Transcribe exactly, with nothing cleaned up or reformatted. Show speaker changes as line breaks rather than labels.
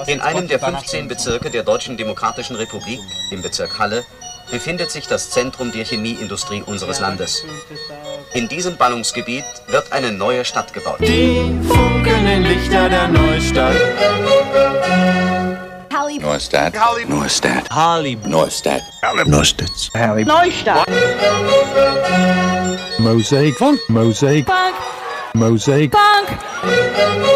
In einem der fünfzehn Bezirke der Deutschen Demokratischen Republik, im Bezirk Halle, befindet sich das Zentrum der Chemieindustrie unseres Landes. In diesem Ballungsgebiet wird eine neue Stadt gebaut.
Die funkelnden Lichter der Neustadt.
Halli.
Neustadt.
Halli.
Neustadt.
Halli.
Neustadt.
Neustadt.
Halli.
Neustadt.
Mosaic Funk. Mosaic Funk. Mosaic Funk.